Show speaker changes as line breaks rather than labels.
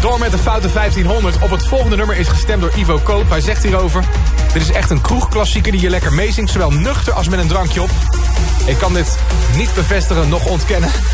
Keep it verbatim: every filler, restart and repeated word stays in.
Door met de foute vijftienhonderd. Op het volgende nummer is gestemd door Ivo Koop. Hij zegt hierover: dit is echt een kroegklassieker die je lekker meezingt, zowel nuchter als met een drankje op. Ik kan dit niet bevestigen, noch ontkennen.